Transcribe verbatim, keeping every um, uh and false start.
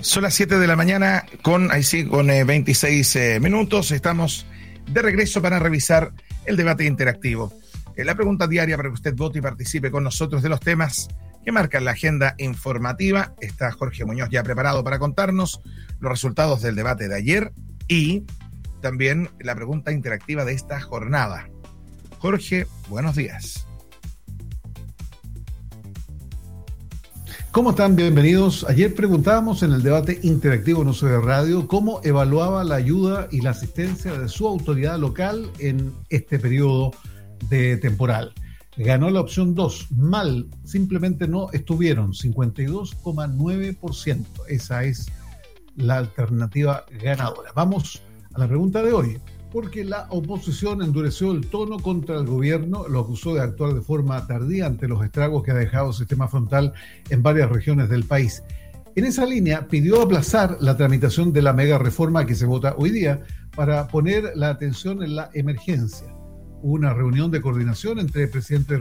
Son las siete de la mañana con, ahí sí, con eh, veintiséis eh, minutos. Estamos de regreso para revisar el debate interactivo. Eh, la pregunta diaria para que usted vote y participe con nosotros de los temas que marcan la agenda informativa. Está Jorge Muñoz ya preparado para contarnos los resultados del debate de ayer y también la pregunta interactiva de esta jornada. Jorge, buenos días. ¿Cómo están? Bienvenidos. Ayer preguntábamos en el debate interactivo No Soy de Radio cómo evaluaba la ayuda y la asistencia de su autoridad local en este periodo de temporal. Ganó la opción dos, mal, simplemente no estuvieron, cincuenta y dos coma nueve por ciento. Esa es la alternativa ganadora. Vamos a la pregunta de hoy. Porque la oposición endureció el tono contra el gobierno, lo acusó de actuar de forma tardía ante los estragos que ha dejado el sistema frontal en varias regiones del país. En esa línea, pidió aplazar la tramitación de la mega reforma que se vota hoy día para poner la atención en la emergencia. Hubo una reunión de coordinación entre el presidente